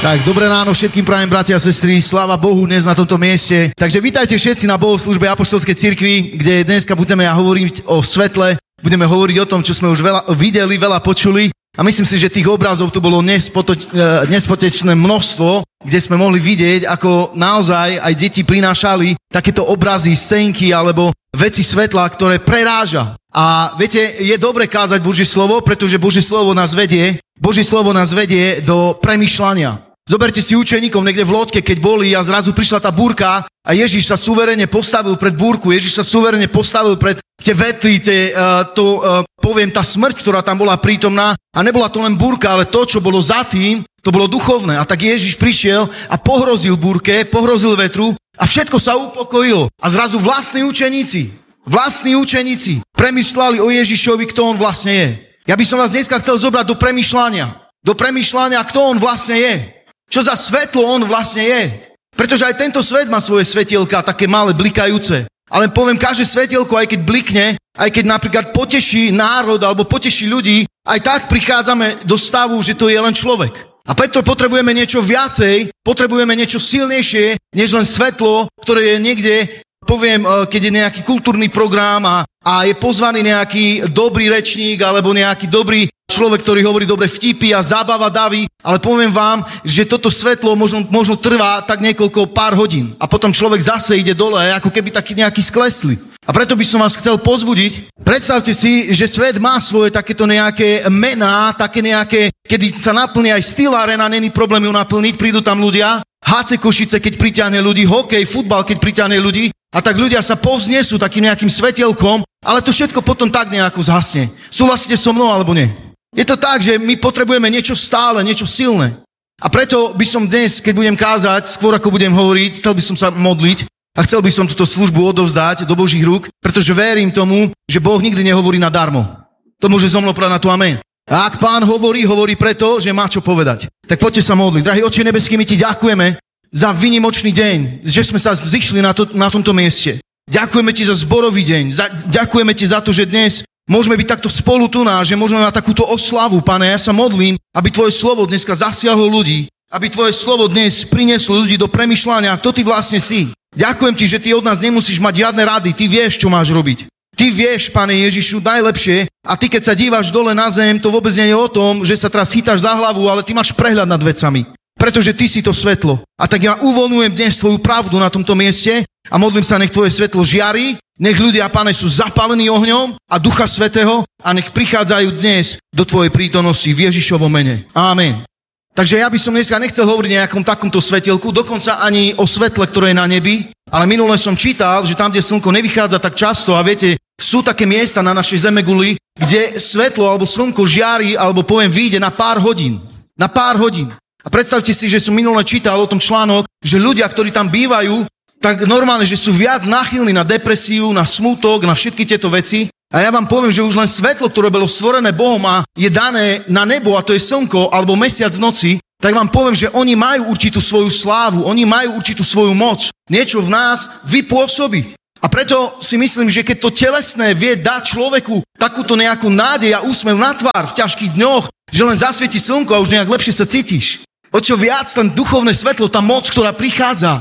Tak, dobré ráno všetkým prajem, bratia a sestry, sláva Bohu dnes na tomto mieste. Takže vítajte všetci na bohoslúžbe Apoštolskej cirkvi, kde dneska budeme hovoriť o svetle, budeme hovoriť o tom, čo sme už veľa videli, veľa počuli. A myslím si, že tých obrazov tu bolo nespotečné množstvo, kde sme mohli vidieť, ako naozaj aj deti prinášali takéto obrazy, scénky alebo veci svetla, ktoré preráža. A viete, je dobre kázať Božie slovo, pretože Božie slovo nás vedie do premýšľania. Zoberte si učeníkov niekde v lodke, keď boli a zrazu prišla tá búrka a Ježiš sa suverene postavil pred búrku, Ježiš sa suverene postavil pred tie vetry, tá smrť, ktorá tam bola prítomná a nebola to len búrka, ale to, čo bolo za tým, to bolo duchovné. A tak Ježiš prišiel a pohrozil búrke, pohrozil vetru a všetko sa upokojilo. A zrazu vlastní učeníci premýšľali o Ježišovi, kto on vlastne je. Ja by som vás dneska chcel zobrať do premýšľania, kto on vlastne je. Čo za svetlo on vlastne je. Pretože aj tento svet má svoje svetielka, také malé, blikajúce. Ale poviem, každé svetielko, aj keď blikne, aj keď napríklad poteší národ alebo poteší ľudí, aj tak prichádzame do stavu, že to je len človek. A preto potrebujeme niečo viacej, potrebujeme niečo silnejšie, než len svetlo, ktoré je niekde, poviem, keď je nejaký kultúrny program a je pozvaný nejaký dobrý rečník alebo nejaký dobrý človek, ktorý hovorí dobre vtipy a zábava daví, ale poviem vám, že toto svetlo možno trvá tak niekoľko pár hodín a potom človek zase ide dole, ako keby taký nejaký sklesli. A preto by som vás chcel pozbudiť. Predstavte si, že svet má svoje takéto nejaké mená, také nejaké, kedy sa naplní aj Steel Arena, není problém ju naplniť, prídu tam ľudia, HC Košice, keď priťahne ľudí, hokej, futbal, keď priťahne ľudí, a tak ľudia sa povznesú takým nejakým svetielkom, ale to všetko potom tak nejako zhasne. Súhlasíte so mnou alebo nie? Je to tak, že my potrebujeme niečo stále, niečo silné. A preto by som dnes, keď budem kázať, skôr ako budem hovoriť, chcel by som sa modliť a chcel by som túto službu odovzdať do Božích rúk, pretože verím tomu, že Boh nikdy nehovorí nadarmo. To môže so mnou povedať na to amen. A ak Pán hovorí preto, že má čo povedať. Tak poďte sa modliť. Drahý Otče nebeský, my ti ďakujeme za výnimočný deň, že sme sa zišli na tomto mieste. Ďakujeme ti za zborový deň. Ďakujeme ti za to, že dnes môžeme byť takto spolu tu že môžeme mať takúto oslavu, Pane. Ja sa modlím, aby tvoje slovo dneska zasiahlo ľudí, aby tvoje slovo dnes prinieslo ľudí do premýšľania, kto ty vlastne si. Ďakujem ti, že ty od nás nemusíš mať žiadne rady, ty vieš, čo máš robiť. Ty vieš, Pane Ježišu, najlepšie a ty, keď sa díváš dole na zem, to vôbec nie je o tom, že sa teraz chytáš za hlavu, ale ty máš prehľad nad vecami. Pretože ty si to svetlo. A tak ja uvoľňujem dnes tvoju pravdu na tomto mieste a modlím sa, nech tvoje svetlo žiari, nech ľudia, Pane, sú zapálení ohňom a Ducha Svätého a nech prichádzajú dnes do tvojej prítomnosti v Ježišovom mene. Amen. Takže ja by som dneska nechcel hovoriť o nejakom takomto svetielku, dokonca ani o svetle, ktoré je na nebi, ale minule som čítal, že tam, kde slnko nevychádza tak často a viete, sú také miesta na našej zemeguli, kde svetlo alebo slnko žiari, alebo poviem, vyjde na pár hodín. Na pár hodín. A predstavte si, že som minule čítal o tom článok, že ľudia, ktorí tam bývajú, tak normálne, že sú viac náchylní na depresiu, na smútok, na všetky tieto veci. A ja vám poviem, že už len svetlo, ktoré bolo stvorené Bohom a je dané na nebo, a to je slnko alebo mesiac v noci, tak vám poviem, že oni majú určitú svoju slávu, oni majú určitú svoju moc, niečo v nás vypôsobiť. A preto si myslím, že keď to telesné vie dať človeku takúto nejakú nádej a úsmev na tvár v ťažkých dňoch, že len zasvieti slnko a už nejak lepšie sa cítiš. O čo viac ten duchovné svetlo, tá moc, ktorá prichádza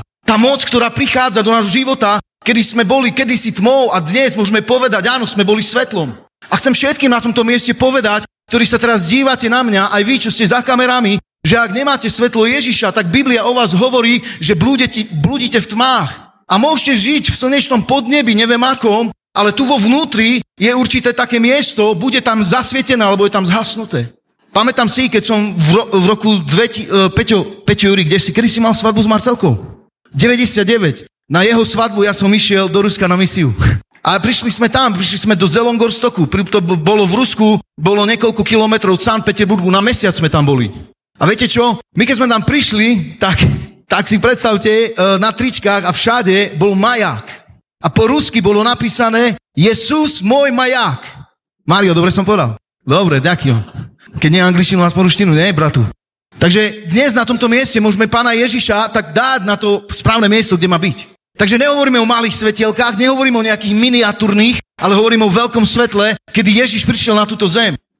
do nášho života, kedy sme boli kedysi tmou a dnes môžeme povedať, áno, sme boli svetlom. A chcem všetkým na tomto mieste povedať, ktorí sa teraz dívate na mňa, aj vy, čo ste za kamerami, že ak nemáte svetlo Ježiša, tak Biblia o vás hovorí, že blúdite v tmách. A môžete žiť v slnečnom podnebi, neviem akom, ale tu vo vnútri je určité také miesto, bude tam zasvietené, alebo je tam zhasnuté. Pamätám si, keď som v roku Peťo Juri, kedy si mal svadbu s Marcelkou? 99. Na jeho svadbu ja som išiel do Ruska na misiu. A prišli sme do Zelongorstoku. To bolo v Rusku, bolo niekoľko kilometrov od Sankt Peterburgu, na mesiac sme tam boli. A viete čo? My keď sme tam prišli, tak si predstavte, na tričkách a všade bol maják. A po rusky bolo napísané Jesus môj maják. Mario, dobre som povedal? Dobre, ďakujem. Keď nie angličtinu, aspoň ruštinu, nie, bratu? Takže dnes na tomto mieste môžeme Pána Ježiša tak dať na to správne miesto, kde má byť. Takže nehovoríme o malých svetielkách, nehovoríme o nejakých miniatúrnych, ale hovoríme o veľkom svetle, kedy Ježiš prišiel na túto zem.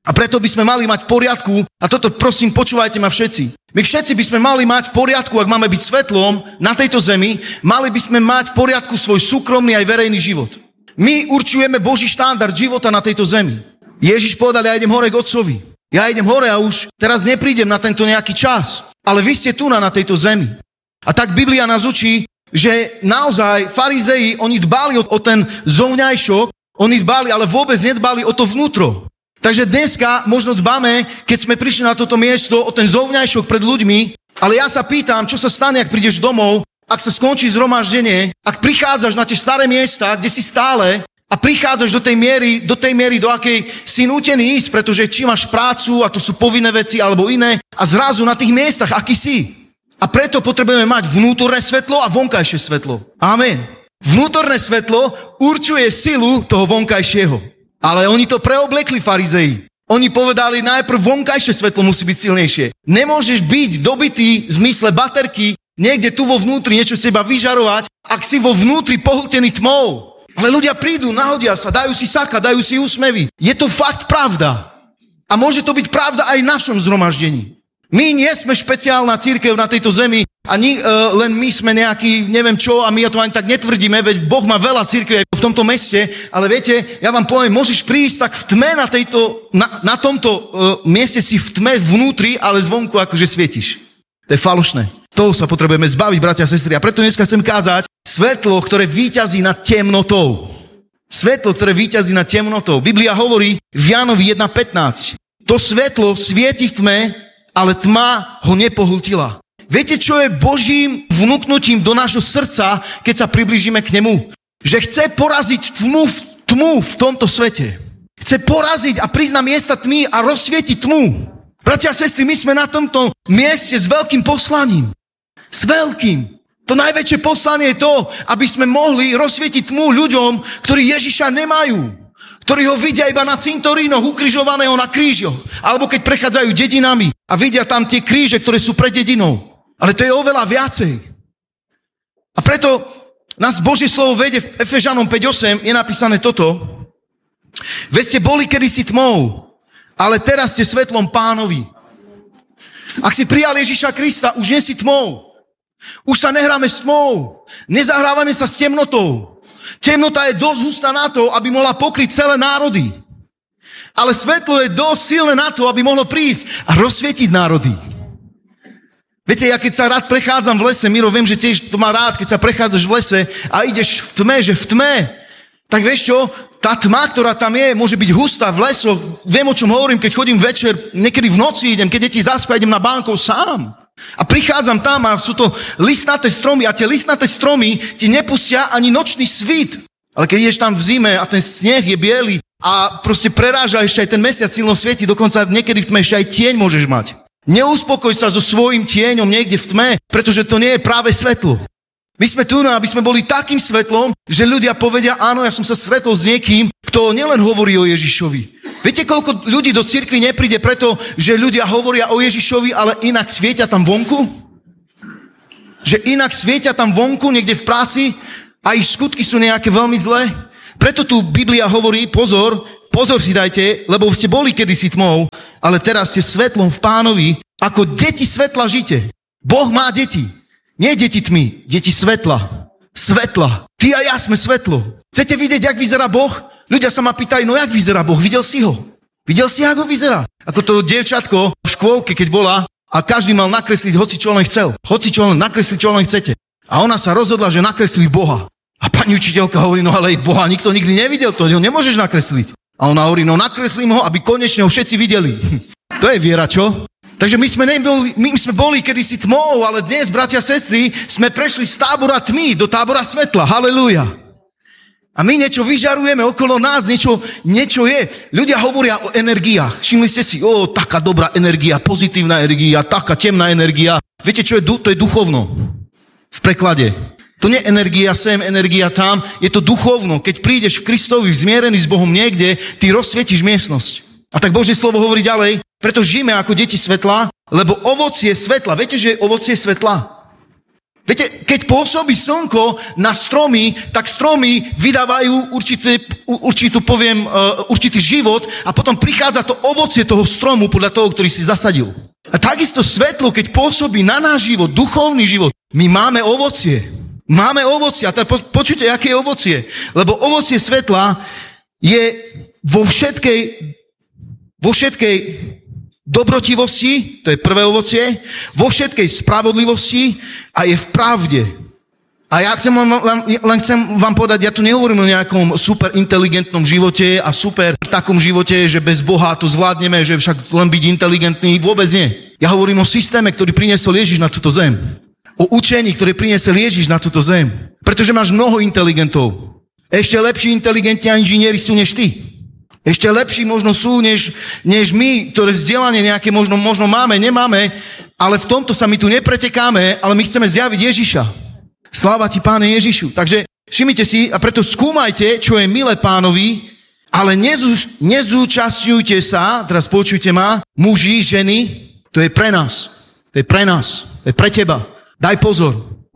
A preto by sme mali mať v poriadku, a toto prosím, počúvajte ma všetci. My všetci by sme mali mať v poriadku, ak máme byť svetlom na tejto zemi, mali by sme mať v poriadku svoj súkromný aj verejný život. My určujeme Boží štandard života na tejto zemi. Ježiš povedal, ja idem hore k Otcovi. Ja idem hore a už teraz neprídem na tento nejaký čas. Ale vy ste tu na tejto zemi. A tak Biblia nás učí, že naozaj farizeji, oni dbali o ten zovňajšok, oni dbali, ale vôbec nedbali o to vnútro. Takže dneska možno dbáme, keď sme prišli na toto miesto, o ten zovňajšok pred ľuďmi, ale ja sa pýtam, čo sa stane, ak prídeš domov, ak sa skončí zhromaždenie, ak prichádzaš na tie staré miesta, kde si stále a prichádzaš do tej miery, do akej si nútený ísť, pretože či máš prácu a to sú povinné veci alebo iné a zrazu na tých miestach, aký si. A preto potrebujeme mať vnútorné svetlo a vonkajšie svetlo. Amen. Vnútorné svetlo určuje silu toho vonkajšieho. Ale oni to preoblekli, farizeji. Oni povedali, najprv vonkajšie svetlo musí byť silnejšie. Nemôžeš byť dobitý v zmysle baterky, niekde tu vo vnútri niečo z teba vyžarovať, ak si vo vnútri pohltený tmou. Ale ľudia prídu, nahodia sa, dajú si saka, dajú si úsmevy. Je to fakt pravda. A môže to byť pravda aj v našom zhromaždení. My nie sme špeciálna cirkev na tejto zemi, ani len my sme nejaký, neviem čo, a my to ani tak netvrdíme, veď Boh má veľa cirkví v tomto meste, ale viete, ja vám poviem, môžeš prísť tak v tme na tomto mieste si v tme vnútri, ale zvonku akože svietiš. To je falošné. Toho sa potrebujeme zbaviť, bratia a sestry. A preto dneska chcem kázať svetlo, ktoré víťazí nad temnotou. Svetlo, ktoré víťazí nad temnotou. Biblia hovorí v Jánovi 1.15. To svetlo svieti v tme, ale tma ho nepohltila. Viete, čo je Božím vnúknutím do nášho srdca, keď sa priblížime k nemu? Že chce poraziť tmu v tomto svete. Chce poraziť a prísť na miesta tmy a rozsvietiť tmu. Bratia a sestry, my sme na tomto mieste s veľkým poslaním. S veľkým. To najväčšie poslanie je to, aby sme mohli rozsvietiť tmu ľuďom, ktorí Ježiša nemajú. Ktorí ho vidia iba na cintorínoch, ukrižovaného na krížoch. Alebo keď prechádzajú dedinami a vidia tam tie kríže, ktoré sú pred dedinou. Ale to je oveľa viacej. A preto nás Božie slovo vedie v Efežanom 5.8, je napísané toto. Veď ste boli kedysi tmou, ale teraz ste svetlom Pánovi. Ak si prijal Ježiša Krista, už nie si tmou. Už sa nehráme s tmou. Nezahrávame sa s temnotou. Temnota je dosť hustá na to, aby mohla pokryť celé národy. Ale svetlo je dosť silné na to, aby mohlo prísť a rozsvietiť národy. Viete, ja keď sa rád prechádzam v lese, Miro, viem, že tiež to má rád, keď sa prechádzaš v lese a ideš v tme, tak vieš čo, tá tma, ktorá tam je, môže byť hustá v lesoch. Viem, o čom hovorím, keď chodím večer, niekedy v noci idem, keď deti zaspia, idem na bánkov sám. A prichádzam tam a sú to listnaté stromy a tie listnaté stromy ti nepustia ani nočný svit. Ale keď ideš tam v zime a ten sneh je biely a proste preráža ešte aj ten mesiac silno svieti, dokonca niekedy v tme ešte aj tieň môžeš mať. Neuspokoj sa so svojím tieňom niekde v tme, pretože to nie je práve svetlo. My sme tu, aby sme boli takým svetlom, že ľudia povedia, áno, ja som sa stretol s niekým, kto nielen hovorí o Ježišovi. Viete, koľko ľudí do cirkvi nepríde preto, že ľudia hovoria o Ježišovi, ale inak svietia tam vonku? Že inak svietia tam vonku, niekde v práci a ich skutky sú nejaké veľmi zlé? Preto tu Biblia hovorí, pozor si dajte, lebo ste boli kedysi tmou, ale teraz ste svetlom v Pánovi, ako deti svetla žite. Boh má deti. Nie deti tmy, deti svetla. Svetla. Ty a ja sme svetlo. Chcete vidieť, jak vyzerá Boh? Ľudia sa ma pýtajú, no jak vyzerá Boh? Videl si ho? Videl si, ako vyzerá? Ako to dievčatko v škôlke, keď bola a každý mal nakresliť hoci čo len chcel. Hoci čo len nakresliť, čo len chcete. A ona sa rozhodla, že nakreslí Boha. A pani učiteľka hovorí, no ale Boha nikto nikdy nevidel, to ho nemôžeš nakresliť. A ona hovorí, no nakreslím ho, aby konečne ho všetci videli. To je viera, čo? Takže my sme boli kedysi tmou, ale dnes, bratia a sestry, sme prešli z tábora tmy do tábora svetla. Halelúja. A my niečo vyžarujeme okolo nás, niečo je. Ľudia hovoria o energiách. Všimli ste si, taká dobrá energia, pozitívna energia, taká temná energia. Viete, čo je? To je duchovno. V preklade. To nie je energia sem, energia tam, je to duchovno. Keď prídeš v Kristovi zmierený s Bohom niekde, ty rozsvietíš miestnosť. A tak Božie slovo hovorí ďalej, preto žijeme ako deti svetla, lebo ovocie svetla, viete, že je ovocie svetla? Viete, keď pôsobí slnko na stromy, tak stromy vydávajú určitý život a potom prichádza to ovocie toho stromu podľa toho, ktorý si zasadil. A takisto svetlo, keď pôsobí na náš život, duchovný život, my máme ovocie. Máme ovocie. A teda počujte, aké je ovocie. Lebo ovocie svetla je vo všetkej dobrotivosti, to je prvé ovocie, vo všetkej spravodlivosti a je v pravde. A ja chcem vám povedať, ja tu nehovorím o nejakom super inteligentnom živote a super takom živote, že bez Boha to zvládneme, že však len byť inteligentný, vôbec nie. Ja hovorím o systéme, ktorý priniesol Ježiš na túto zem. O učení, ktoré priniesol Ježiš na túto zem. Pretože máš mnoho inteligentov. Ešte lepší inteligentní inžinieri sú než ty. Ešte lepší možno sú, než my, ktoré vzdelanie nejaké možno máme, nemáme, ale v tomto sa my tu nepretekáme, ale my chceme zjaviť Ježiša. Sláva ti, Páne Ježišu. Takže všimnite si a preto skúmajte, čo je milé Pánovi, ale nezúčastňujte sa, teraz počujte ma, muži, ženy, to je pre nás. To je pre nás. To je pre teba. Daj pozor.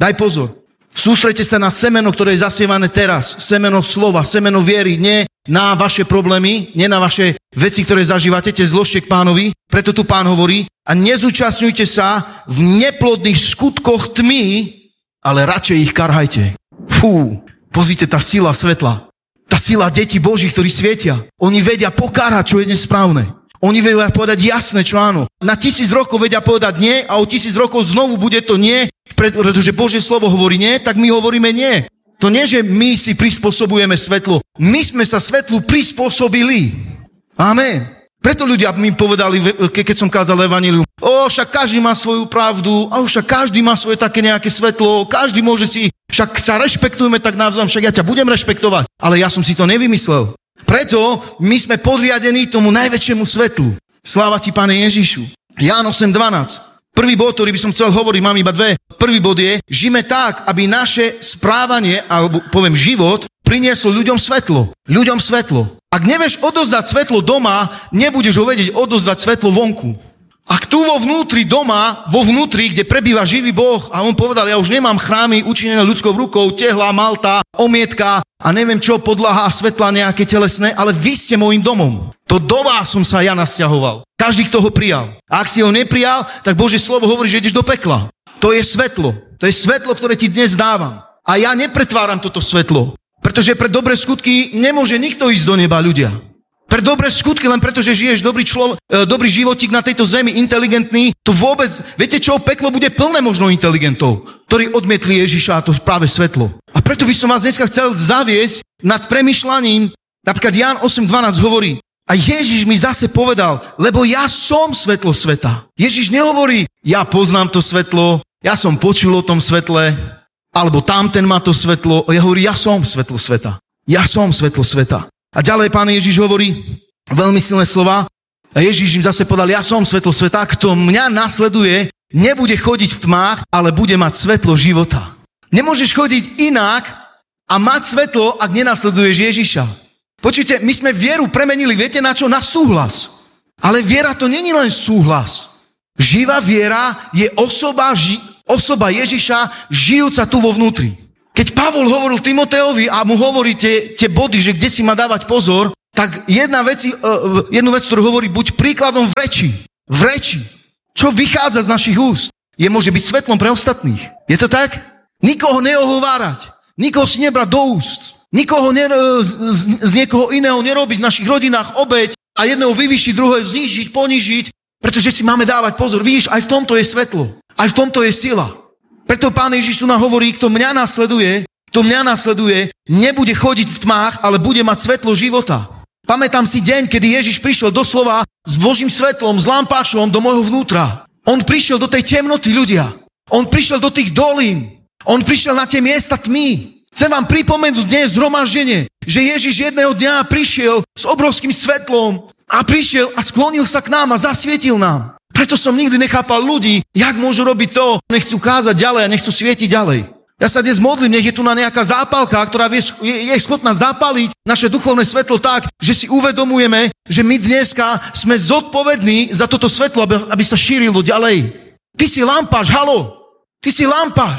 Sústreďte sa na semeno, ktoré je zasievané teraz. Semeno slova, semeno viery, nie na vaše problémy, nie na vaše veci, ktoré zažívate, tie zložte k Pánovi. Preto tu Pán hovorí a nezúčastňujte sa v neplodných skutkoch tmy, ale radšej ich karhajte. Pozrite tá sila svetla. Tá sila detí Božích, ktorí svietia. Oni vedia pokárať, čo je nesprávne. Oni vedia povedať jasné, čo áno. Na 1000 rokov vedia povedať nie a o 1000 rokov znovu bude to nie, pretože Božie slovo hovorí nie, tak my hovoríme nie. To nie, že my si prispôsobujeme svetlo. My sme sa svetlu prispôsobili. Amen. Preto ľudia mi povedali, keď som kázal evanjelium, však každý má svoju pravdu, však každý má svoje také nejaké svetlo, každý môže si, však sa rešpektujeme tak navzájom, však ja ťa budem rešpektovať. Ale ja som si to nevymyslel. Preto my sme podriadení tomu najväčšiemu svetlu. Sláva ti, Pane Ježišu. Ján 8:12. Prvý bod, ktorý by som chcel hovoriť, mám iba dve. Prvý bod je, žijeme tak, aby naše správanie, alebo poviem život, priniesol ľuďom svetlo. Ľuďom svetlo. Ak nevieš odozdať svetlo doma, nebudeš ho vedieť odozdať svetlo vonku. Ak tu vo vnútri, kde prebýva živý Boh, a on povedal, ja už nemám chrámy učinené ľudskou rukou, tehla, malta, omietka a neviem čo, podlaha, svetla nejaké telesné, ale vy ste môjim domom. To do vás som sa ja nasťahoval. Každý, kto ho prijal. A ak si ho neprijal, tak Božie slovo hovorí, že ideš do pekla. To je svetlo. To je svetlo, ktoré ti dnes dávam. A ja nepretváram toto svetlo. Pretože pre dobré skutky nemôže nikto ísť do neba, ľudia. Pre dobré skutky, len preto, že žiješ dobrý životík na tejto zemi, inteligentný, to vôbec, viete čo, peklo bude plné možno inteligentov, ktorí odmietli Ježiša a to práve svetlo. A preto by som vás dneska chcel zaviesť nad premýšľaním, napríklad Ján 8:12 hovorí, a Ježiš mi zase povedal, lebo ja som svetlo sveta. Ježiš nehovorí, ja poznám to svetlo, ja som počul o tom svetle, alebo tamten má to svetlo. Ja hovorím, ja som svetlo sveta. Ja som svetlo sveta. A ďalej Pán Ježiš hovorí veľmi silné slova. A Ježiš im zase povedal, ja som svetlo sveta. Kto mňa nasleduje, nebude chodiť v tmách, ale bude mať svetlo života. Nemôžeš chodiť inak a mať svetlo, ak nenasleduješ Ježiša. Počujte, my sme vieru premenili, viete na čo? Na súhlas. Ale viera to nie je len súhlas. Živá viera je osoba Ježiša, žijúca tu vo vnútri. Keď Pavol hovoril Timoteovi a mu hovorí tie body, že kde si má dávať pozor, tak jednu vec, ktorú hovorí, buď príkladom v reči. V reči. Čo vychádza z našich úst, môže byť svetlom pre ostatných. Je to tak? Nikoho neohovárať. Nikoho si nebrať do úst. Nikoho z niekoho iného nerobiť v našich rodinách obeť a jedného vyvyšiť, druhého znížiť, ponížiť, pretože si máme dávať pozor. Vidíš, aj v tomto je svetlo. Aj v tomto je sila. Preto Pán Ježiš tu nám hovorí, kto mňa nasleduje, nebude chodiť v tmách, ale bude mať svetlo života. Pamätám si deň, kedy Ježiš prišiel doslova s Božím svetlom, s lampášom do môjho vnútra. On prišiel do tej temnoty, ľudia. On prišiel do tých dolín. On prišiel na tie miesta tmy. Chcem vám pripomenúť dnes zhromaždenie, že Ježiš jedného dňa prišiel s obrovským svetlom a prišiel a sklonil sa k nám a zasvietil nám. Preto som nikdy nechápal ľudí, jak môžu robiť to, nechcú kázať ďalej a nechcú svietiť ďalej. Ja sa dnes modlím, nech je tu na nejaká zápalka, ktorá je schopná zapáliť naše duchovné svetlo tak, že si uvedomujeme, že my dneska sme zodpovední za toto svetlo, aby sa šírilo ďalej. Ty si lampáš, halo! Ty si lampáš.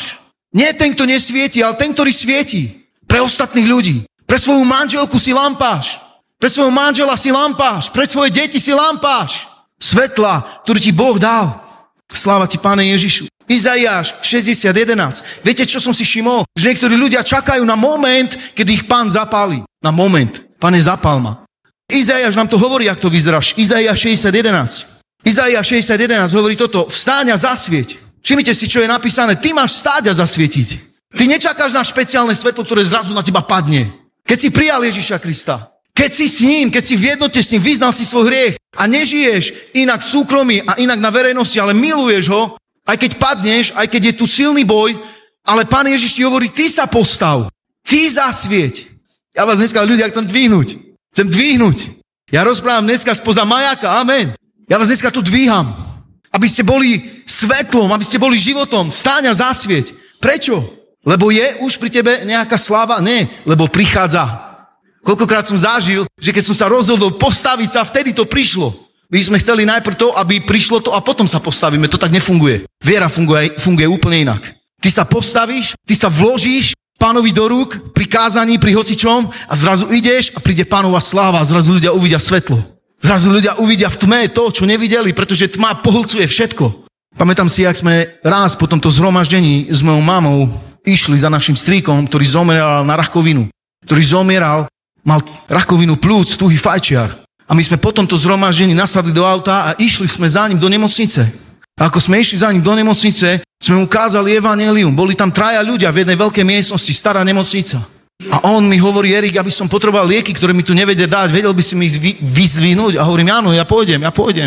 Nie ten, kto nesvieti, ale ten, ktorý svieti. Pre ostatných ľudí. Pre svoju manželku si lampáš. Pre svojho manžela si lampáš. Pre svoje deti si lampáš. Svetla, ktorý ti Boh dal. Sláva ti, Pane Ježišu. Izaiáš 60:11. Viete, čo som si všimol? Že niektorí ľudia čakajú na moment, kedy ich Pán zapáli. Na moment. Pane, zapál ma. Izaiáš nám to hovorí, jak to vyzeráš. Izaiáš 60:11. Izaiáš 60:11 hovorí toto. Vstáň a zasvieť. Všimnite si, čo je napísané. Ty máš stáť a zasvietiť. Ty nečakáš na špeciálne svetlo, ktoré zrazu na teba padne. Keď si prijal Ježiša Krista, keď si s ním, keď si v jednote s ním, vyznal si svoj hriech a nežiješ inak v súkromí a inak na verejnosti, ale miluješ ho, aj keď padneš, aj keď je tu silný boj, ale Pán Ježiš ti hovorí, ty sa postav, ty zasvieť. Ja vás dneska, ľudia, chcem dvihnúť. Chcem dvihnúť. Ja rozprávam dneska spoza majáka, amen. Ja vás dneska tu dvíham. Aby ste boli svetlom, aby ste boli životom. Stáň a zasvieť. Prečo? Lebo je už pri tebe nejaká sláva? Nie, lebo prichádza. Koľkokrát som zažil, že keď som sa rozhodol postaviť sa, vtedy to prišlo. My sme chceli najprv to, aby prišlo to a potom sa postavíme. To tak nefunguje. Viera funguje úplne inak. Ty sa postavíš, ty sa vložíš Pánovi do rúk pri kázaní, pri hocičom a zrazu ideš a príde Pánova sláva a zrazu ľudia uvidia svetlo. Zrazu ľudia uvidia v tme to, čo nevideli, pretože tma pohlcuje všetko. Pamätám si, jak sme raz po tomto zhromaždení s mojou mamou išli za našim strýkom, ktorý zomieral na rakovinu. Ktorý zomieral, mal rakovinu plúc, tuhý fajčiar. A my sme po tomto zhromaždení nasadli do auta a išli sme za ním do nemocnice. A ako sme išli za ním do nemocnice, sme mu ukázali evanjelium. Boli tam 3 ľudia v jednej veľkej miestnosti, stará nemocnica. A on mi hovorí, Erik, aby som potreboval lieky, ktoré mi tu nevedie dať, vedel by si mi ich vyzdvihnúť? A hovorím, áno, ja pôjdem.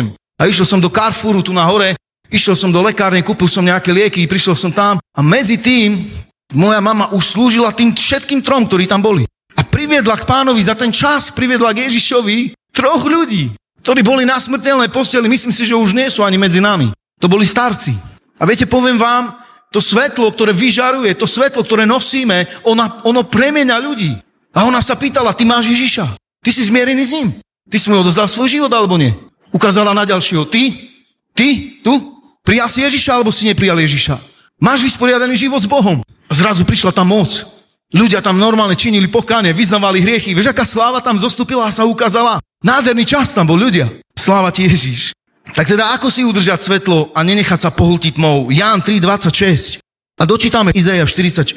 A išiel som do Carrefouru tu na hore, išiel som do lekárne, kúpil som nejaké lieky, prišiel som tam a medzi tým moja mama už slúžila tým všetkým 3, ktorí tam boli. A priviedla k Pánovi za ten čas, priviedla k Ježišovi 3 ľudí, ktorí boli na smrteľnej posteli, myslím si, že už nie sú ani medzi nami. To boli starci. A viete, poviem vám, to svetlo, ktoré vyžaruje, to svetlo, ktoré nosíme, ono premieňa ľudí. A ona sa pýtala, ty máš Ježiša? Ty si zmierený s ním? Ty si mu odozdal svoj život, alebo nie? Ukázala na ďalšieho, ty, tu? Prijal si Ježiša, alebo si neprijal Ježiša? Máš vysporiadaný život s Bohom? A zrazu prišla tam moc. Ľudia tam normálne činili pokánie, vyznávali hriechy. Vieš, aká sláva tam zostúpila a sa ukázala? Nádherný čas tam bol, ľudia. Sláva ti Ježiš. Tak teda ako si udržať svetlo a nenechať sa pohltiť tmou? Ján 3:26. A dočítame Izaiáš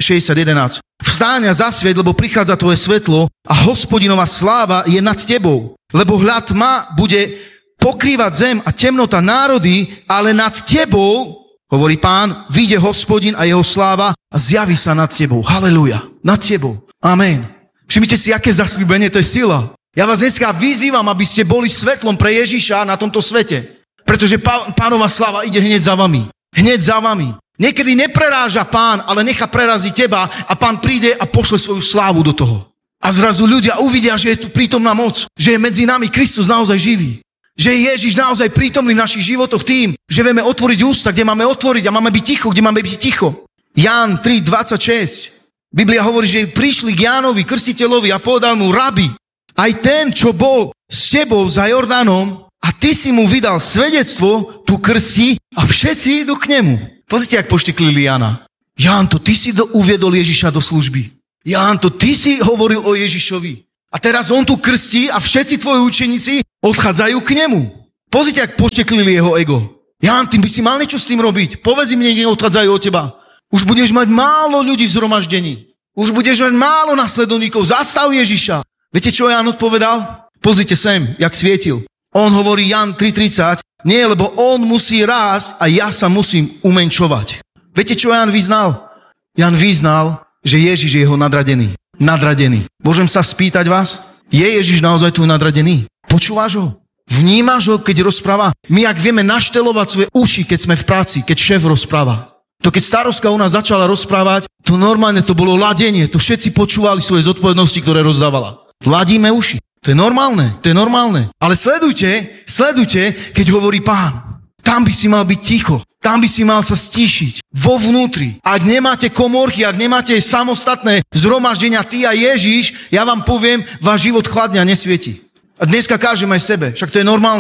60:11. Vstáň a zasvieť, lebo prichádza tvoje svetlo a Hospodinová sláva je nad tebou. Lebo hľad tma bude pokrývať zem a temnota národy, ale nad tebou, hovorí Pán, vyjde Hospodin a jeho sláva a zjaví sa nad tebou. Halelúja. Nad tebou. Amen. Všimnite si, aké zasľúbenie, to je sila. Ja vás dneska vyzývam, aby ste boli svetlom pre Ježiša na tomto svete. Pretože Pánova sláva ide hneď za vami. Hneď za vami. Niekedy nepreráža Pán, ale nechá preraziť teba a Pán príde a pošle svoju slávu do toho. A zrazu ľudia uvidia, že je tu prítomná moc, že je medzi nami Kristus naozaj živý. Že je Ježiš naozaj prítomný v našich životoch tým, že vieme otvoriť ústa, kde máme otvoriť a máme byť ticho, kde máme byť ticho. Ján 3:26. Biblia hovorí, že prišli k Jánovi, krstiteľovi a povedal mu, rabi, aj ten, čo bol s tebou za Jordánom, a ty si mu vydal svedectvo, tu krstí a všetci idú k nemu. Pozrite, jak pošteklili Jana. Ján, to ty si uviedol Ježiša do služby. Ján, to ty si hovoril o Ježišovi. A teraz on tu krstí a všetci tvoji učeníci odchádzajú k nemu. Pozrite, jak pošteklili jeho ego. Ján, ty by si mal niečo s tým robiť. Povedz im, nech odchádzajú od teba. Už budeš mať málo ľudí v zhromaždení. Už budeš mať málo nasledovníkov. Zastav Ježiša. Viete, čo Ján odpovedal? Pozrite sem, jak svietil. On hovorí Ján 3:30, nie, lebo on musí rásť a ja sa musím umenšovať. Viete, čo Ján vyznal? Ján vyznal, že Ježiš je jeho nadradený. Nadradený. Môžem sa spýtať vás? Je Ježiš naozaj tvoj nadradený? Počúvaš ho? Vnímaš ho, keď rozpráva? My, ak vieme naštelovať svoje uši, keď sme v práci, keď šéf rozpráva. To keď starostka u nás začala rozprávať, to normálne to bolo ladenie. To všetci počúvali svoje zodpovednosti, ktoré rozdávala. Ladíme uši. To je normálne. Ale sledujte, keď hovorí Pán. Tam by si mal byť ticho. Tam by si mal sa stíšiť. Vo vnútri. Ak nemáte komórky, ak nemáte samostatné zhromaždenia ty a Ježiš, ja vám poviem, váš život chladne a nesvieti. A dneska kážem aj sebe. Však to je normálne.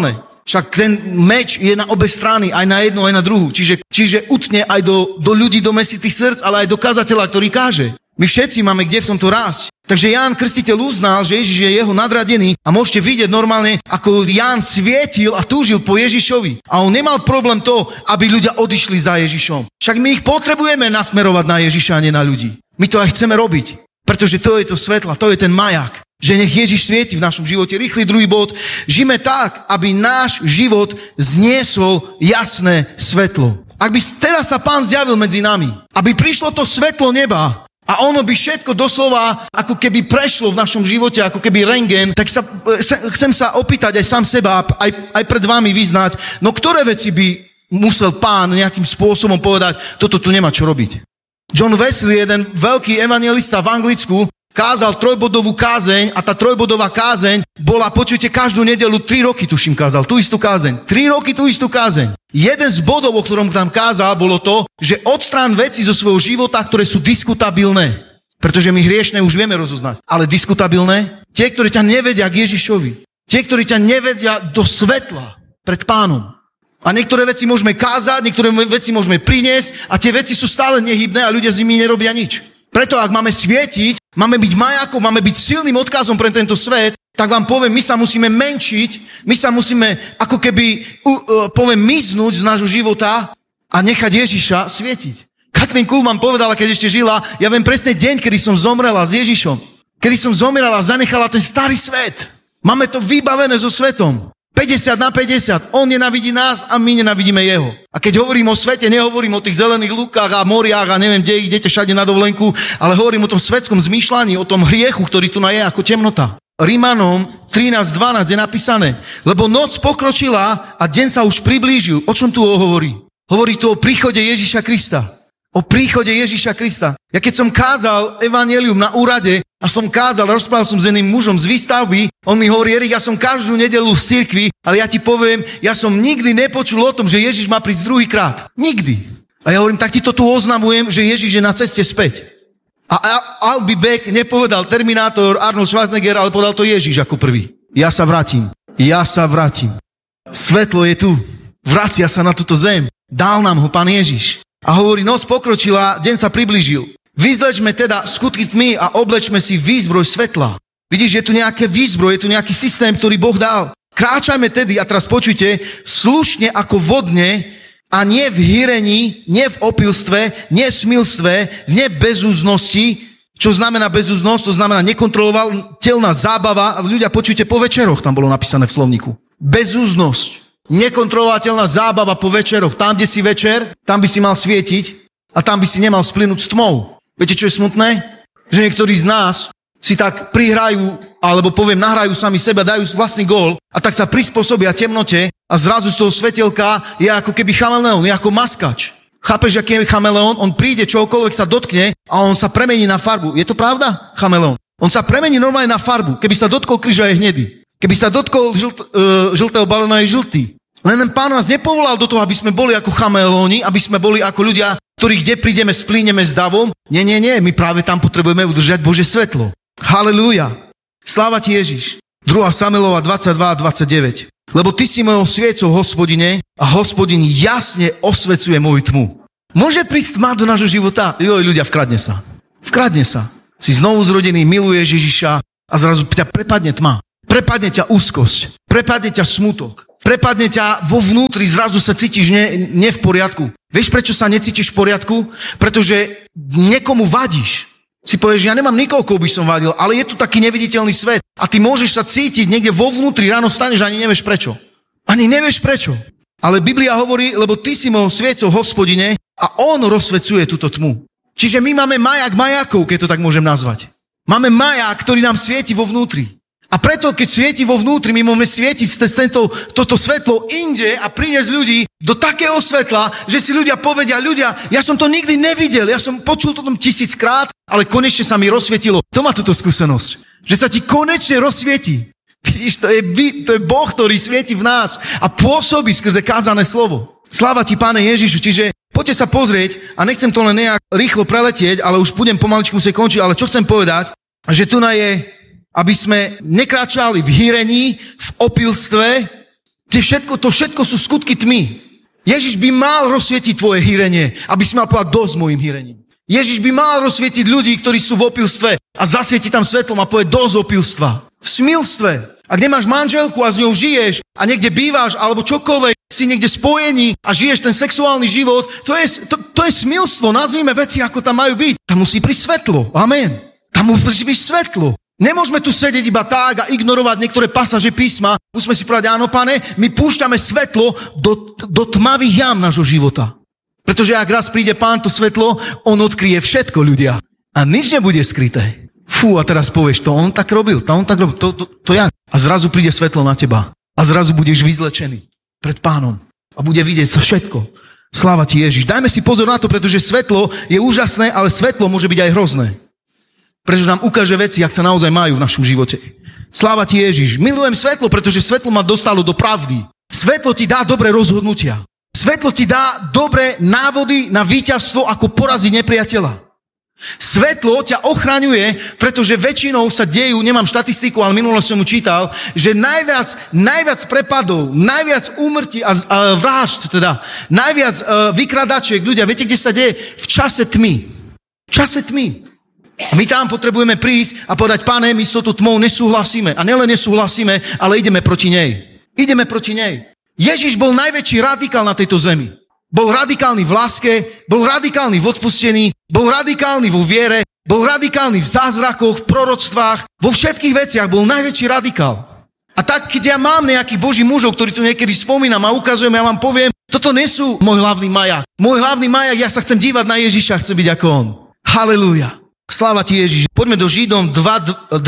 Však ten meč je na obe strany, aj na jednu, aj na druhú. Čiže utne aj do ľudí, do mesitých srdc, ale aj do kazateľa, ktorý káže. My všetci máme kde v tomto rásť. Takže Ján Krstiteľ uznal, že Ježiš je jeho nadradený a môžete vidieť normálne, ako Ján svietil a túžil po Ježišovi. A on nemal problém to, aby ľudia odišli za Ježišom. Však my ich potrebujeme nasmerovať na Ježiša a nie na ľudí. My to aj chceme robiť, pretože to je to svetlo, to je ten majak. Že nech Ježiš svieti v našom živote. Rýchly druhý bod. Žijeme tak, aby náš život zniesol jasné svetlo. Ak by teraz sa Pán zjavil medzi nami, aby prišlo to svetlo neba a ono by všetko doslova ako keby prešlo v našom živote, ako keby rentgen, tak chcem sa opýtať aj sám seba, aj pred vami vyznať, no ktoré veci by musel Pán nejakým spôsobom povedať, toto tu nemá čo robiť. John Wesley, jeden veľký evangelista v Anglicku, kázal trojbodovú kázeň a tá trojbodová kázeň bola, počujte, každú nedeľu 3 roky, tuším, kázal tú istú kázeň. 3 roky tú istú kázeň. Jeden z bodov, o ktorom tam kázal, bolo to, že odstrán veci zo svojho života, ktoré sú diskutabilné. Pretože my hriešne už vieme rozoznať. Ale diskutabilné, tie, ktorí ťa nevedia k Ježišovi. Tie, ktorí ťa nevedia do svetla pred Pánom. A niektoré veci môžeme kázať, niektoré veci môžeme priniesť a tie veci sú stále nehybné a ľudia s nimi nerobia nič. Preto, ak máme svietiť, máme byť majakom, máme byť silným odkazom pre tento svet, tak vám poviem, my sa musíme menšiť, my sa musíme ako keby, miznúť z nášho života a nechať Ježiša svietiť. Katrin Kuhlman povedala, keď ešte žila, ja viem presne deň, kedy som zomrela s Ježišom. Kedy som zomrela a zanechala ten starý svet. Máme to vybavené so svetom. 50/50. On nenávidí nás a my nenávidíme jeho. A keď hovorím o svete, nehovorím o tých zelených lúkach a moriach a neviem, kde idete všade na dovolenku, ale hovorím o tom svetskom zmýšľaní, o tom hriechu, ktorý tu je ako temnota. Rímanom 13:12 je napísané, lebo noc pokročila a deň sa už priblížil. O čom tu hovorí? Hovorí tu o príchode Ježiša Krista. O príchode Ježiša Krista. Ja keď som kázal evanjelium na úrade a som kázal, rozprával som s jedným mužom z výstavby, on mi hovorí, Erik, ja som každú nedeľu v cirkvi, ale ja ti poviem, ja som nikdy nepočul o tom, že Ježiš má prísť druhýkrát. Nikdy. A ja hovorím, tak ti to tu oznamujem, že Ježiš je na ceste späť. A I'll be back nepovedal Terminátor, Arnold Schwarzenegger, ale povedal to Ježiš ako prvý. Ja sa vrátim. Svetlo je tu. Vracia sa na túto zem. Dal nám ho Pán Ježiš. A hovorí, noc pokročila, deň sa priblížil. Vyzlečme teda skutky tmy a oblečme si výzbroj svetla. Vidíš, je tu nejaké výzbroj, je tu nejaký systém, ktorý Boh dal. Kráčajme tedy, a teraz počujte, slušne ako vodne a nie v hýrení, nie v opilstve, nie v smilstve, nie v bezúznosti. Čo znamená bezúznosť? To znamená nekontrolovateľná zábava. Ľudia, počujte, po večeroch tam bolo napísané v slovníku. Bezúznosť. Nekontrolovateľná zábava po večeroch. Tam, kde si večer, tam by si mal svietiť a tam by si nemal splynúť s tmou. Viete, čo je smutné? Že niektorí z nás si tak prihrajú, alebo nahrajú sami seba, dajú vlastný gól a tak sa prispôsobia temnote a zrazu z toho svetelka je ako keby chameleón, je ako maskač. Chápeš, aký je chameleón? On príde, čokoľvek sa dotkne a on sa premení na farbu. Je to pravda? Chameleón. On sa premení normálne na farbu. Keby sa dotkol kríža, je hnedý. Keby sa dotkol žltého balóna, je žltý. Len Pán nás nepovolal do toho, aby sme boli ako chameleóni, aby sme boli ako ľudia, ktorí kde prídeme, splíneme s davom. Nie, my práve tam potrebujeme udržať Božie svetlo. Halelúja. Sláva ti Ježiš. 2. Samuelova 22:29. Lebo ty si mojou sviecou, Hospodine, a Hospodin jasne osvecuje moju tmu. Môže prísť tma do nášho života? Ľudia, vkradne sa. Si znovu zrodený, miluješ Ježiša a zrazu ťa prepadne tma. Prepadne ťa úzkosť. Prepadne ťa smutok. Prepadne ťa vo vnútri, zrazu sa cítiš nie v poriadku. Vieš, prečo sa necítiš v poriadku? Pretože niekomu vadíš. Si povieš, ja nemám nikoho, koho by som vadil, ale je tu taký neviditeľný svet a ty môžeš sa cítiť niekde vo vnútri, ráno vstaneš a ani nevieš prečo. Ale Biblia hovorí, lebo ty si mojou sviecou, Hospodine, a on rozsvecuje túto tmu. Čiže my máme majakov, keď to tak môžem nazvať. Máme majak, ktorý nám svieti vo vnútri. A preto, keď svieti vo vnútri, my môžeme svietiť toto svetlo inde a priniesť ľudí do takého svetla, že si ľudia povedia, ja som to nikdy nevidel, ja som počul to 1000-krát, ale konečne sa mi rozsvietilo. To má túto skúsenosť, že sa ti konečne rozsvieti. Vidíš, to je Boh, ktorý svieti v nás a pôsobí skrze kázané slovo. Sláva ti, Páne Ježišu, čiže poďte sa pozrieť a nechcem to len nejak rýchlo preletieť, ale už budem pomaličku musieť končiť, ale čo chcem povedať, že tu je, aby sme nekráčali v hýrení, v opilstve, To všetko sú skutky tmy. Ježiš by mal rozsvietiť tvoje hýrenie, aby si mal povedať dosť s mojím hýrením. Ježiš by mal rozsvietiť ľudí, ktorí sú v opilstve a zasvietiť tam svetlom a povedať dosť opilstva. V smilstve. Ak nemáš manželku a s ňou žiješ a niekde bývaš alebo čokoľvek, si niekde spojení a žiješ ten sexuálny život, to je smilstvo. Nazvime veci, ako tam majú byť. Tam musí prísť svetlo. Amen. Tam musí byť svetlo. Nemôžeme tu sedieť iba tak a ignorovať niektoré pasáže písma. Musíme si povedať, áno, Pane, my púšťame svetlo do tmavých jam nášho života. Pretože ak raz príde Pán to svetlo, on odkryje všetko, ľudia. A nič nebude skryté. Fú, a teraz povieš, to on tak robil, to jak? A zrazu príde svetlo na teba. A zrazu budeš vyzlečený pred Pánom. A bude vidieť sa všetko. Sláva ti Ježiš. Dajme si pozor na to, pretože svetlo je úžasné, ale svetlo môže byť aj hrozné. Pretože nám ukáže veci, jak sa naozaj majú v našom živote. Sláva ti Ježiš. Milujem svetlo, pretože svetlo ma dostalo do pravdy. Svetlo ti dá dobré rozhodnutia. Svetlo ti dá dobré návody na víťazstvo, ako poraziť nepriateľa. Svetlo ťa ochraňuje, pretože väčšinou sa dejú, nemám štatistiku, ale minulo som mu čítal, že najviac prepadov, najviac úmrtí a vražd, teda najviac vykradačiek, ľudia, viete, kde sa deje? V čase tmy. V čase tmy. A my tam potrebujeme prísť a povedať, Pane, my s touto tmou nesúhlasíme. A nielen nesúhlasíme, ale ideme proti nej. Ideme proti nej. Ježiš bol najväčší radikál na tejto zemi. Bol radikálny v láske, bol radikálny v odpustení, bol radikálny vo viere, bol radikálny v zázrakoch, v proroctvách, vo všetkých veciach bol najväčší radikál. A tak, keď ja mám nejakých božích mužov, ktorí tu niekedy spomínam a ukazujem, ja vám poviem, toto nie sú môj hlavný majak. Môj hlavný majak, ja sa chcem dívať na Ježiša, chcem byť ako on. Halelúja. Sláva ti Ježiš. Poďme do Židom 12.2.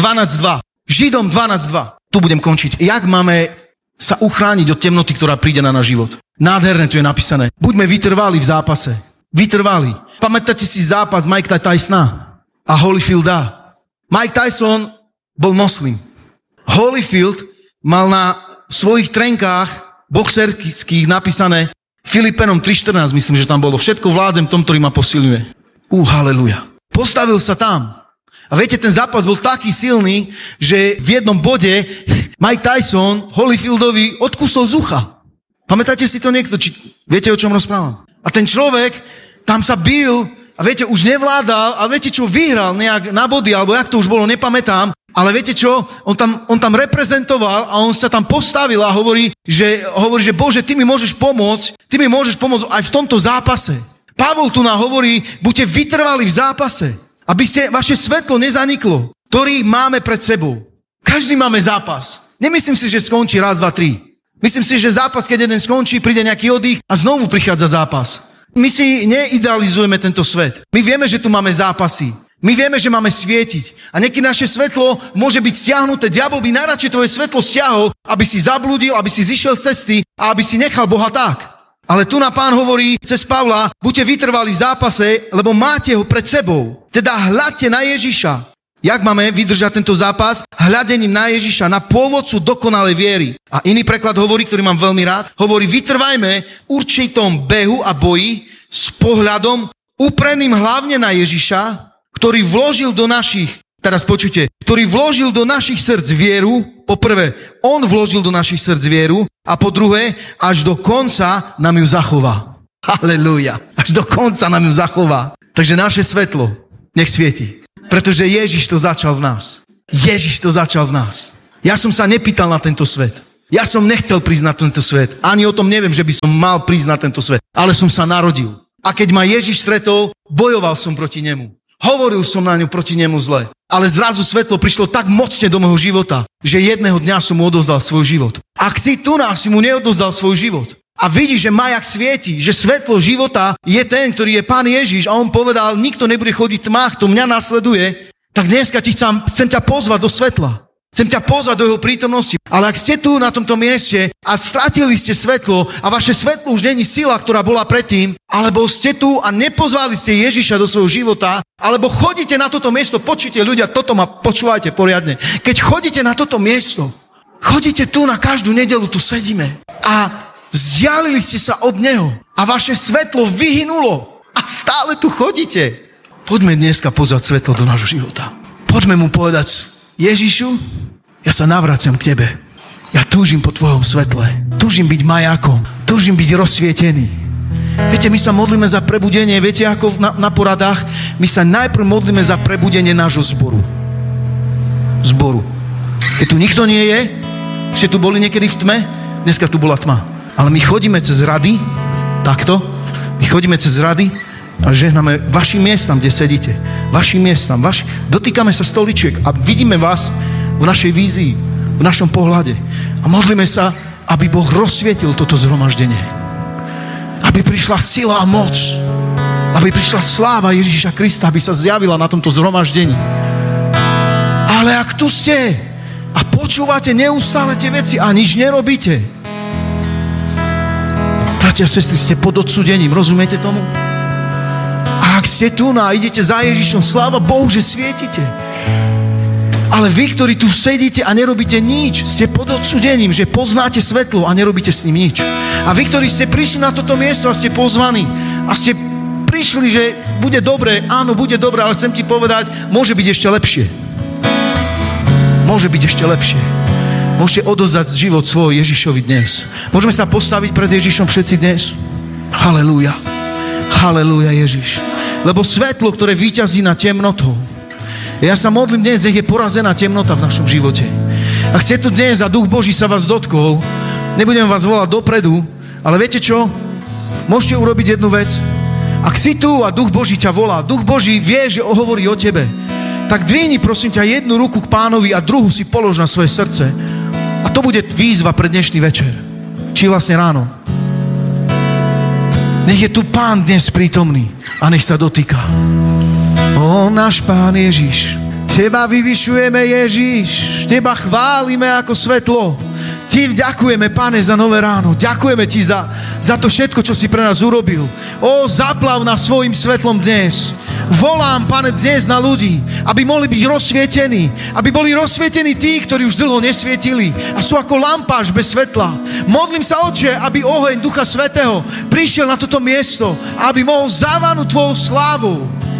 Židom 12.2. Tu budem končiť. Jak máme sa uchrániť od temnoty, ktorá príde na náš život? Nádherné tu je napísané. Buďme vytrvali v zápase. Vytrvali. Pamätáte si zápas Mike Tysona a Holyfielda? Mike Tyson bol moslim. Holyfield mal na svojich trenkách boxerských napísané Filipenom 3.14, myslím, že tam bolo. Všetko vládzem tom, ktorý ma posilňuje. Haleluja. Postavil sa tam. A viete, ten zápas bol taký silný, že v jednom bode Mike Tyson Holyfieldovi odkusol z ucha. Pamätáte si to niekto? Či viete, o čom rozprávam? A ten človek tam sa bil a viete, už nevládal, ale viete čo, vyhral nejak na body, alebo jak to už bolo, nepamätám. Ale viete čo? On tam reprezentoval a on sa tam postavil a hovorí, že Bože, ty mi môžeš pomôcť aj v tomto zápase. Pavol tu nám hovorí, buďte vytrvali v zápase, aby ste vaše svetlo nezaniklo, ktorý máme pred sebou. Každý máme zápas. Nemyslím si, že skončí raz, dva, tri. Myslím si, že zápas, keď jeden skončí, príde nejaký oddych a znovu prichádza zápas. My si neidealizujeme tento svet. My vieme, že tu máme zápasy. My vieme, že máme svietiť. A niekedy naše svetlo môže byť stiahnuté. Diabol by najradšej tvoje svetlo stiahol, aby si zablúdil, aby si zišiel z cesty a aby si nechal Boha tak. Ale tu na Pán hovorí cez Pavla, buďte vytrvali v zápase, lebo máte ho pred sebou. Teda hľadte na Ježiša. Jak máme vydržať tento zápas? Hľadením na Ježiša, na pôvodcu dokonalej viery. A iný preklad hovorí, ktorý mám veľmi rád, hovorí, vytrvajme v určitom behu a boji s pohľadom upreným hlavne na Ježiša, ktorý vložil do našich, teraz počujte, ktorý vložil do našich srdc vieru. Po prvé, on vložil do našich srdc vieru a po druhé, až do konca nám ju zachová. Halelúja. Až do konca nám ju zachová. Takže naše svetlo nech svieti. Pretože Ježiš to začal v nás. Ježiš to začal v nás. Ja som sa nepýtal na tento svet. Ja som nechcel prísť na tento svet. Ani o tom neviem, že by som mal prísť na tento svet. Ale som sa narodil. A keď ma Ježiš stretol, bojoval som proti nemu. Hovoril som na ňu proti nemu zle. Ale zrazu svetlo prišlo tak mocne do môjho života, že jedného dňa som mu odozdal svoj život. Ak si tu nás, si mu neodozdal svoj život. A vidíš, že majak svieti, že svetlo života je ten, ktorý je Pán Ježiš a on povedal, nikto nebude chodiť v tmách, to mňa nasleduje, tak dneska chcem ťa pozvať do svetla. Chcem ťa pozvať do jeho prítomnosti. Ale ak ste tu na tomto mieste a stratili ste svetlo a vaše svetlo už není sila, ktorá bola predtým, alebo ste tu a nepozvali ste Ježiša do svojho života, alebo chodíte na toto miesto, počujte ľudia, toto ma počúvajte poriadne. Keď chodíte na toto miesto, chodíte tu na každú nedeľu, tu sedíme a vzdialili ste sa od neho a vaše svetlo vyhynulo a stále tu chodíte. Poďme dneska pozvať svetlo do nášho života. Poďme mu povedať, Ježišu, ja sa navraciam k tebe. Ja túžim po tvojom svetle. Túžim byť majákom. Túžim byť rozsvietený. Viete, my sa modlíme za prebudenie. Viete, ako na poradách? My sa najprv modlíme za prebudenie nášho zboru. Keď tu nikto nie je, ste tu boli niekedy v tme, dneska tu bola tma. Ale my chodíme cez rady, takto, my chodíme cez rady a žehname vašim miestam, kde sedíte. Vašim miestam, dotýkame sa stoličiek a vidíme vás v našej vízii, v našom pohľade. A modlíme sa, aby Boh rozsvietil toto zhromaždenie. Aby prišla sila a moc. Aby prišla sláva Ježiša Krista, aby sa zjavila na tomto zhromaždení. Ale ak tu ste a počúvate neustále tie veci a nič nerobíte, bratia a sestry, ste pod odsúdením, rozumiete tomu? A ak ste tu a idete za Ježišom, sláva Bohu, že svietite. Ale vy, ktorí tu sedíte a nerobíte nič, ste pod odsúdením, že poznáte svetlo a nerobíte s ním nič. A vy, ktorí ste prišli na toto miesto a ste pozvaní a ste prišli, že bude dobre, áno, bude dobre, ale chcem ti povedať, môže byť ešte lepšie. Môže byť ešte lepšie. Môžete odozdať život svoj Ježišovi dnes. Môžeme sa postaviť pred Ježišom všetci dnes? Halelúja. Halelúja, Ježiš. Lebo svetlo, ktoré víťazí nad temnotou. Ja sa modlím dnes, nech je porazená temnota v našom živote. Ak ste tu dnes a Duch Boží sa vás dotkol, nebudem vás volať dopredu, ale viete čo? Môžete urobiť jednu vec. Ak si tu a Duch Boží ťa volá, Duch Boží vie, že hovorí o tebe, tak dvihni, prosím ťa, jednu ruku k Pánovi a druhú si polož na svoje srdce. A to bude výzva pre dnešný večer. Či vlastne ráno. Nech je tu Pán dnes prítomný a nech sa dotýka. Ó, náš Pán Ježiš, Teba vyvyšujeme, Ježiš, Teba chválime ako svetlo. Ti ďakujeme, Pane, za nové ráno. Ďakujeme Ti za to všetko, čo si pre nás urobil. Ó, zaplav nás svojim svetlom dnes. Volám, Pane, dnes na ľudí, aby mohli byť rozsvietení. Aby boli rozsvietení tí, ktorí už dlho nesvietili a sú ako lampáš bez svetla. Modlím sa, Otče, aby oheň Ducha Svätého prišiel na toto miesto a aby mohol zavanúť Tvojou slávou.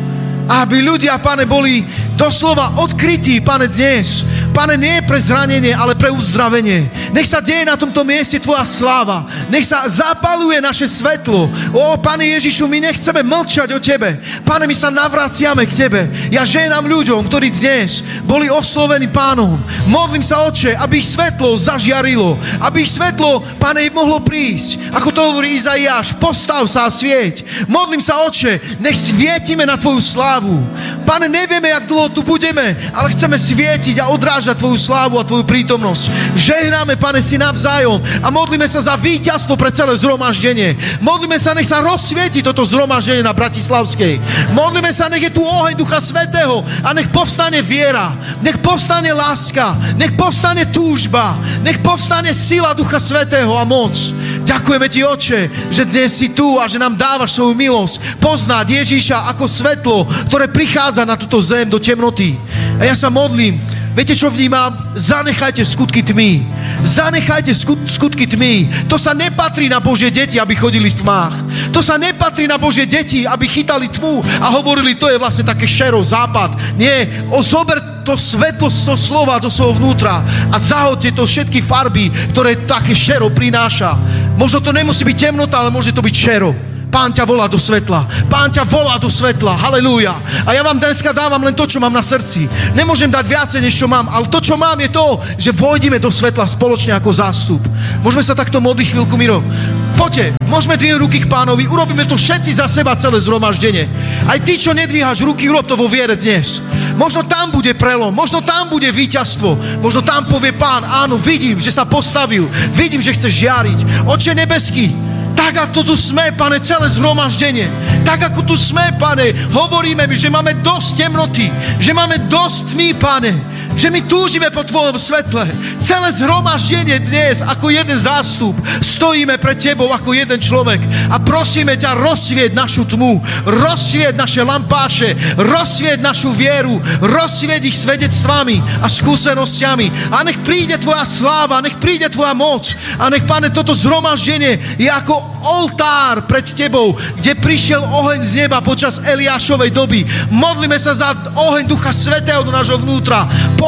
A aby ľudia, Pane, boli doslova odkrytí, Pane, dnes. Pane, nie pre zranenie, ale pre uzdravenie. Nech sa deje na tomto mieste Tvoja sláva. Nech sa zapaluje naše svetlo. Ó, Pane Ježišu, my nechceme mlčať o Tebe. Pane, my sa navraciame k Tebe. Ja ženám ľuďom, ktorí dnes boli oslovení Pánom. Modlím sa, Otče, aby ich svetlo zažiarilo. Aby ich svetlo, Pane, mohlo prísť. Ako to hovorí Izaiáš, postav sa a svieť. Modlím sa, Otče, nech svietime na Tvoju slávu. Pane, nevieme, jak dlho tu budeme, ale chceme svietiť a odrážať Tvoju slávu a Tvoju prítomnosť. Žehnáme, Pane, si navzájom a modlíme sa za víťazstvo pre celé zhromaždenie. Modlíme sa, nech sa rozsvieti toto zhromaždenie na Bratislavskej. Modlíme sa, nech je tu oheň Ducha Svätého a nech povstane viera, nech povstane láska, nech povstane túžba, nech povstane sila Ducha Svätého a moc. Ďakujeme Ti, Otče, že dnes si tu a že nám dávaš svoju milosť poznať Ježíša ako svetlo, ktoré prichádza na túto zem do temnoty. A ja sa modlím, viete, čo vnímam? Zanechajte skutky tmy. Zanechajte skutky tmy. To sa nepatrí na Božie deti, aby chodili v tmách. To sa nepatrí na Božie deti, aby chytali tmu a hovorili, to je vlastne také šero, západ. Nie, zober to svetlo zo slova do svojho vnútra a zahoďte to všetky farby, ktoré také šero prináša. Možno to nemusí byť temnota, ale môže to byť šero. Pán ťa volá do svetla. Pán ťa volá do svetla. Halelúja. A ja vám dneska dávam len to, čo mám na srdci. Nemôžem dať viacej, než čo mám, ale to, čo mám, je to, že vojdime do svetla spoločne ako zástup. Môžeme sa takto modliť chvíľku, Miro. Poďte, môžeme dvihnúť ruky k Pánovi. Urobíme to všetci za seba, celé zhromaždenie. Aj ty, čo nedvíhaš ruky, urob to vo viere dnes. Možno tam bude prelom, možno tam bude víťazstvo. Možno tam povie Pán, áno, vidím, že sa postavil. Vidím, že chce žiariť. Otče nebeský, tak ako tu sme, Pane, celé zhromaždenie, tak ako tu sme, Pane, hovoríme mi, že máme dosť temnoty, že máme dosť tmy, Pane, že my túžime po Tvojom svetle. Celé zhromaždenie dnes, ako jeden zástup, stojíme pred Tebou ako jeden človek a prosíme ťa, rozsvieť našu tmu, rozsvieť naše lampáše, rozsvieť našu vieru, rozsvieť ich svedectvami a skúsenosťami. A nech príde Tvoja sláva, nech príde Tvoja moc a nech, Pane, toto zhromaždenie je ako oltár pred Tebou, kde prišiel oheň z neba počas Eliášovej doby. Modlíme sa za oheň Ducha Svätého do nášho vnútra.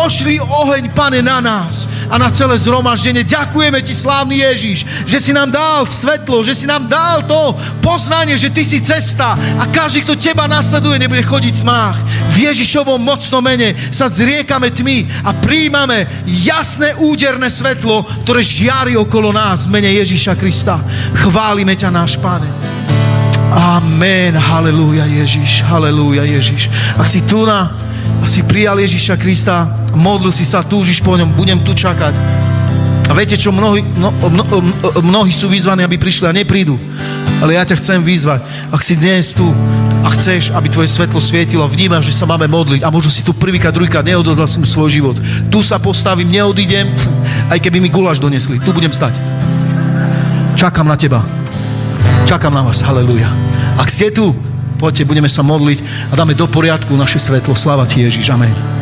Pošli oheň, Pane, na nás a na celé zhromaždenie. Ďakujeme Ti, slávny Ježiš, že si nám dal svetlo, že si nám dal to poznanie, že Ty si cesta a každý, kto Teba nasleduje, nebude chodiť v tmách. V Ježišovom mocnom mene sa zriekame tmy a príjmame jasné úderné svetlo, ktoré žiari okolo nás v mene Ježiša Krista. Chválime ťa, náš Pane. Amen. Halelúja, Ježiš. Halelúja, Ježiš. Ak si tu a si prijal Ježiša Krista, modlil si sa, túžiš po ňom, budem tu čakať. A viete čo, mnohí sú vyzvaní, aby prišli a neprídu. Ale ja ťa chcem vyzvať. Ak si dnes tu a chceš, aby tvoje svetlo svietilo, vnímaš, že sa máme modliť a možno si tu prvýkrát, druhýkrát neodozdal som svoj život. Tu sa postavím, neodídem, aj keby mi guláš donesli. Tu budem stať. Čakám na teba. Čakám na vás. Halelúja. Ak ste tu, poďte, budeme sa modliť a dáme do poriadku naše svetlo. Sláva Ti, Ježiš. Amen.